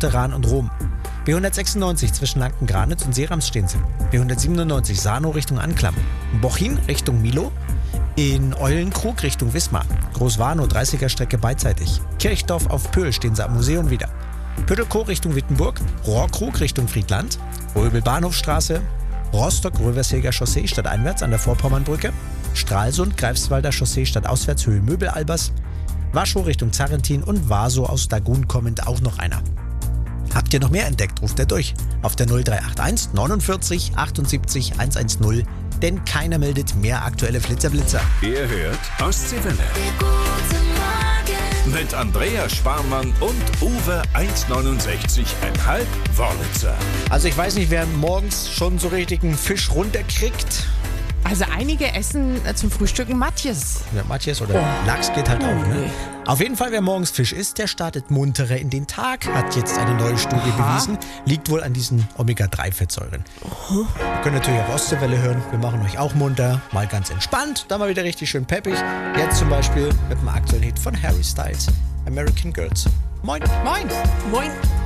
Teheran und Rom. B196 zwischen Lanken-Granitz und Seramssteense. B197 Sarnow Richtung Anklam. Bochin Richtung Milo. In Eulenkrug Richtung Wismar. Großwarnow 30er Strecke beidseitig. Kirchdorf auf Pöhl stehen sie am Museum wieder. Pödelkow Richtung Wittenburg. Rohrkrug Richtung Friedland. Röbel-Bahnhofstraße. Rostock-Röversäger Chaussee stadteinwärts an der Vorpommernbrücke. Stralsund, Greifswalder Chaussee stadtauswärts Höhe Möbel-Albers. Warschau Richtung Zarrentin und Warsow aus Dagun kommend auch noch einer. Habt ihr noch mehr entdeckt, ruft er durch auf der 0381 49 78 110, denn keiner meldet mehr aktuelle Flitzer-Blitzer. Ihr hört Ostseewelle. Mit Andrea Sparmann und Uwe 1,69,5 Wörlitzer. Also ich weiß nicht, wer morgens schon so richtigen Fisch runterkriegt. Also einige essen zum Frühstücken Matjes. Ja, Matjes oder Lachs geht halt auch, ne? Auf jeden Fall, wer morgens Fisch isst, der startet munterer in den Tag, hat jetzt eine neue Studie bewiesen. Liegt wohl an diesen Omega-3-Fettsäuren. Wir können natürlich auch Ostseewelle hören. Wir machen euch auch munter, mal ganz entspannt, dann mal wieder richtig schön peppig. Jetzt zum Beispiel mit dem aktuellen Hit von Harry Styles, American Girls. Moin. Moin. Moin.